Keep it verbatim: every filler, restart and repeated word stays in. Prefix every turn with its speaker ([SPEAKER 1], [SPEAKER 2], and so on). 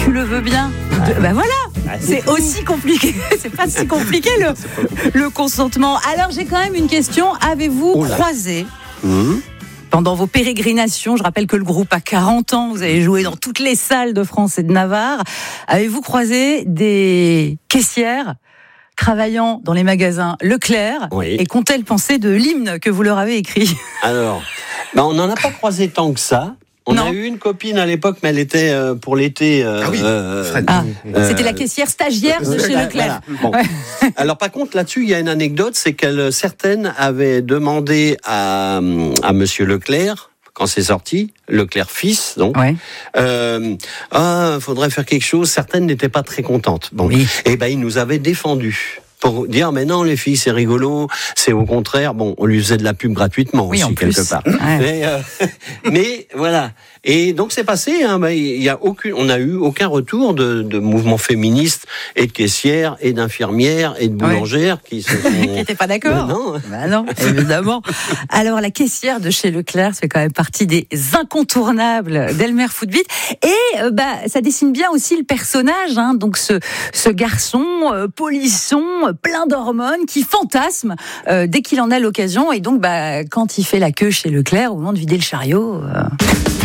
[SPEAKER 1] tu le veux bien. De, ben voilà, ah, c'est, c'est aussi compliqué. C'est pas si compliqué le, le consentement. Alors j'ai quand même une question. Avez-vous oh croisé mmh. pendant vos pérégrinations, je rappelle que le groupe a quarante ans, vous avez joué dans toutes les salles de France et de Navarre, avez-vous croisé des caissières travaillant dans les magasins Leclerc oui. et qu'ont-elles pensé de l'hymne que vous leur avez écrit ?
[SPEAKER 2] Alors, ben on n'en a pas croisé tant que ça. On non. a eu une copine à l'époque, mais elle était euh, pour l'été. Euh, ah oui.
[SPEAKER 1] euh, ah, euh, c'était la caissière stagiaire de chez Leclerc.
[SPEAKER 2] Voilà. Bon. Ouais. Alors par contre, là-dessus, il y a une anecdote, c'est qu'elle certaines avaient demandé à, à Monsieur Leclerc. Quand c'est sorti, Leclerc fils, donc, ouais. euh, ah, faudrait faire quelque chose. Certaines n'étaient pas très contentes. Bon, oui. Et ben, il nous avait défendus pour dire, mais non, les filles, c'est rigolo. C'est au contraire, bon, on lui faisait de la pub gratuitement oui, aussi quelque part. Ouais. Mais, euh, mais voilà. Et donc c'est passé. Hein, bah, il y a aucune, on n'a eu aucun retour de, de mouvements féministes et de caissières et d'infirmières et de boulangères ouais. qui se sont...
[SPEAKER 1] qui n'étaient pas d'accord.
[SPEAKER 2] Mais non,
[SPEAKER 1] bah non, évidemment. Alors la caissière de chez Leclerc fait quand même partie des incontournables d'Elmer Footbeat. Et euh, bah ça dessine bien aussi le personnage. Hein, donc ce ce garçon euh, polisson, plein d'hormones, qui fantasme euh, dès qu'il en a l'occasion. Et donc bah quand il fait la queue chez Leclerc au moment de vider le chariot. Euh...